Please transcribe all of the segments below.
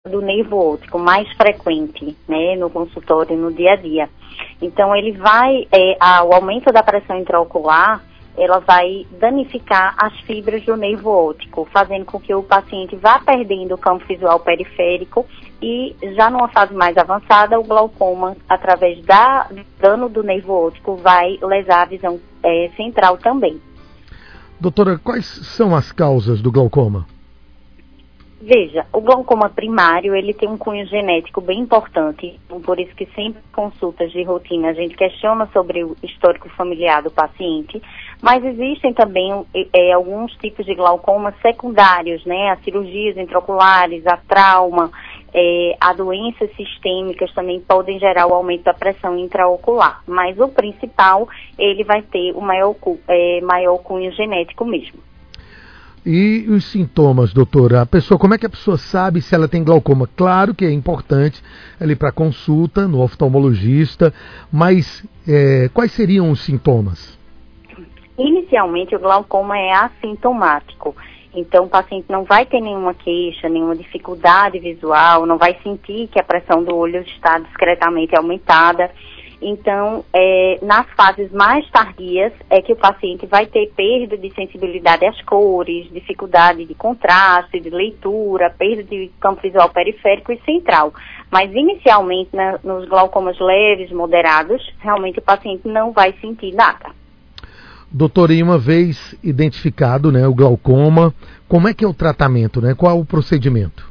do nervo óptico mais frequente, né, no consultório, no dia a dia. Então, ele vai, o aumento da pressão intraocular, ela vai danificar as fibras do nervo óptico, fazendo com que o paciente vá perdendo o campo visual periférico e, já numa fase mais avançada, o glaucoma, através do dano do nervo óptico, vai lesar a visão central também. Doutora, quais são as causas do glaucoma? Veja, o glaucoma primário, ele tem um cunho genético bem importante, por isso que sempre em consultas de rotina a gente questiona sobre o histórico familiar do paciente, mas existem também alguns tipos de glaucoma secundários, né, as cirurgias intraoculares, a trauma, a doenças sistêmicas também podem gerar o aumento da pressão intraocular, mas o principal, ele vai ter o maior cunho genético mesmo. E os sintomas, doutora? Como é que a pessoa sabe se ela tem glaucoma? Claro que é importante ali para consulta no oftalmologista, mas quais seriam os sintomas? Inicialmente, o glaucoma é assintomático. Então, o paciente não vai ter nenhuma queixa, nenhuma dificuldade visual, não vai sentir que a pressão do olho está discretamente aumentada. Então, nas fases mais tardias é que o paciente vai ter perda de sensibilidade às cores, dificuldade de contraste, de leitura, perda de campo visual periférico e central. Mas, inicialmente, nos glaucomas leves, moderados, realmente o paciente não vai sentir nada. Doutora, e uma vez identificado, né, o glaucoma, como é que é o tratamento, né? Qual é o procedimento?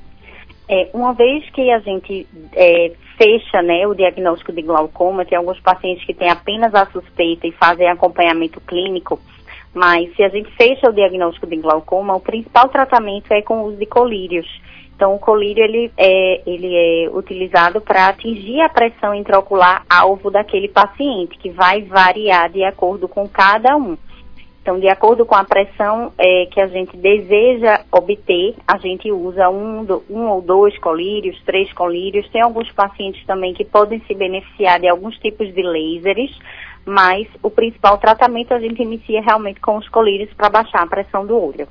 Uma vez que a gente fecha, né, o diagnóstico de glaucoma, tem alguns pacientes que têm apenas a suspeita e fazem acompanhamento clínico, mas se a gente fecha o diagnóstico de glaucoma, o principal tratamento é com o uso de colírios. Então, o colírio ele é utilizado para atingir a pressão intraocular alvo daquele paciente, que vai variar de acordo com cada um. Então, de acordo com a pressão que a gente deseja obter, a gente usa um ou dois colírios, 3 colírios. Tem alguns pacientes também que podem se beneficiar de alguns tipos de lasers, mas o principal tratamento a gente inicia realmente com os colírios para baixar a pressão do olho.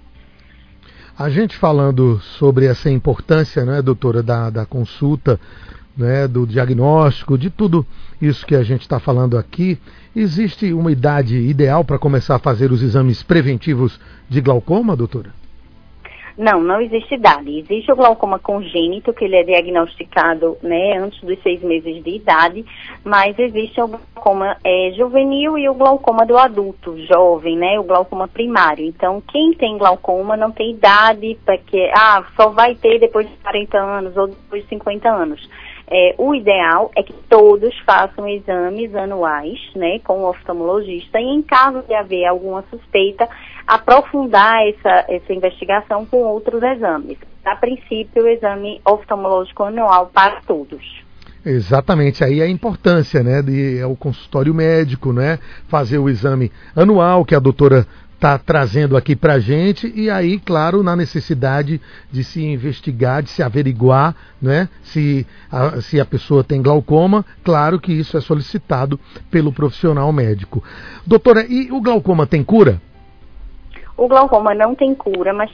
A gente falando sobre essa importância, né, doutora, da consulta, né, do diagnóstico, de tudo isso que a gente está falando aqui, existe uma idade ideal para começar a fazer os exames preventivos de glaucoma, doutora? Não existe idade. Existe o glaucoma congênito, que ele é diagnosticado, né, antes dos 6 meses de idade, mas existe o glaucoma juvenil e o glaucoma do adulto, jovem, né, o glaucoma primário. Então, quem tem glaucoma não tem idade, porque só vai ter depois de 40 anos ou depois de 50 anos. O ideal é que todos façam exames anuais, né, com o oftalmologista, e em caso de haver alguma suspeita, aprofundar essa investigação com outros exames. A princípio, o exame oftalmológico anual para todos. Exatamente, aí a importância, né, o consultório médico, né, fazer o exame anual que a doutora está trazendo aqui para a gente, e aí, claro, na necessidade de se investigar, de se averiguar, né, se a pessoa tem glaucoma, claro que isso é solicitado pelo profissional médico. Doutora, e o glaucoma tem cura? O glaucoma não tem cura, mas